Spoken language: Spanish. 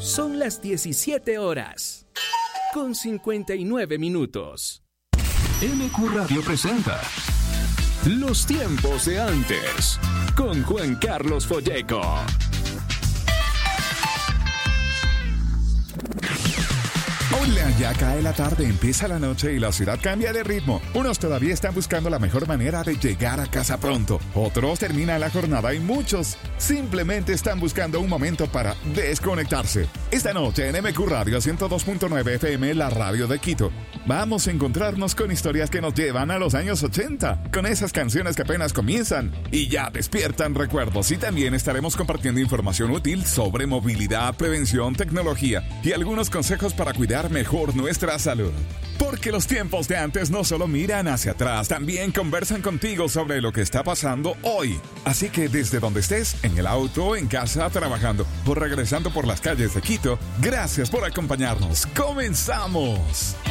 Son las 17 horas, con 59 minutos. MQ Radio presenta Los tiempos de antes, con Juan Carlos Folleco. Hola, ya cae la tarde, empieza la noche y la ciudad cambia de ritmo. Unos todavía están buscando la mejor manera de llegar a casa pronto. Otros terminan la jornada y muchos simplemente están buscando un momento para desconectarse. Esta noche en MQ Radio 102.9 FM, la radio de Quito, vamos a encontrarnos con historias que nos llevan a los años 80, con esas canciones que apenas comienzan y ya despiertan recuerdos. Y también estaremos compartiendo información útil sobre movilidad, prevención, tecnología y algunos consejos para cuidar mejor nuestra salud. Porque los tiempos de antes no solo miran hacia atrás, también conversan contigo sobre lo que está pasando hoy. Así que desde donde estés, en el auto, en casa, trabajando o regresando por las calles de Quito, gracias por acompañarnos. ¡Comenzamos!